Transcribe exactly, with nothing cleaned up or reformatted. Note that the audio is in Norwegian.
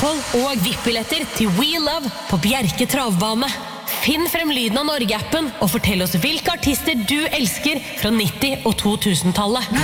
Østfold og V I P-billetter til We Love på Bjerke Travbane. Finn frem lyden av Norge-appen og fortell oss hvilke artister du elsker fra nitti- og to tusen-tallet.